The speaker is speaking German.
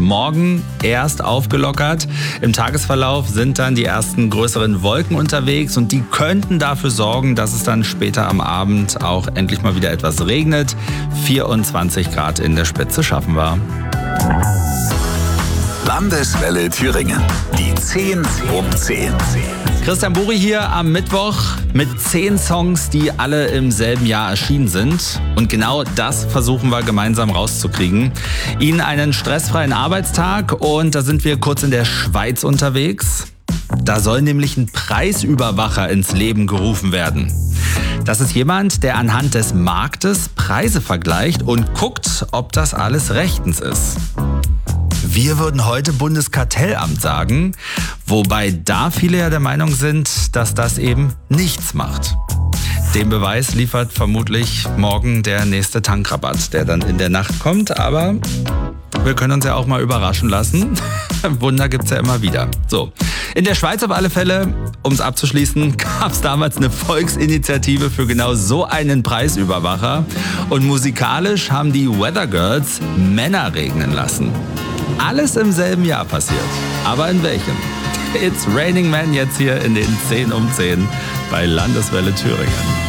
morgen erst aufgelockert. Im Tagesverlauf sind dann die ersten größeren Wolken unterwegs und die könnten dafür sorgen, dass es dann später am Abend auch endlich mal wieder etwas regnet. 24 Grad in der Spitze schaffen wir. Landeswelle Thüringen. Die 10 um 10. Christian Buri hier am Mittwoch mit 10 Songs, die alle im selben Jahr erschienen sind. Und genau das versuchen wir gemeinsam rauszukriegen. Ihnen einen stressfreien Arbeitstag und da sind wir kurz in der Schweiz unterwegs. Da soll nämlich ein Preisüberwacher ins Leben gerufen werden. Das ist jemand, der anhand des Marktes Preise vergleicht und guckt, ob das alles rechtens ist. Wir würden heute Bundeskartellamt sagen, wobei da viele ja der Meinung sind, dass das eben nichts macht. Den Beweis liefert vermutlich morgen der nächste Tankrabatt, der dann in der Nacht kommt, aber wir können uns ja auch mal überraschen lassen. Wunder gibt's ja immer wieder. So, in der Schweiz auf alle Fälle, um es abzuschließen, gab es damals eine Volksinitiative für genau so einen Preisüberwacher und musikalisch haben die Weather Girls Männer regnen lassen. Alles im selben Jahr passiert. Aber in welchem? It's Raining Man jetzt hier in den 10 um 10 bei Landeswelle Thüringen.